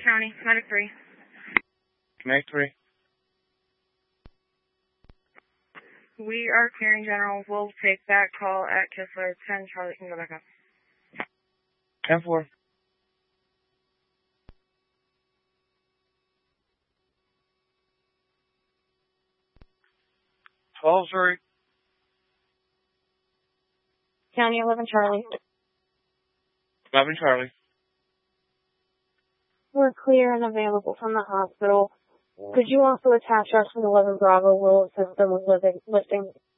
County, Medic 3. Medic 3. We are clearing general. We'll take that call at Kistler. 10 Charlie can go back up. 10-4. Sorry. County 11 Charlie. 11 Charlie. We're clear and available from the hospital. Could you also attach us from 11 Bravo? Will assist them with lifting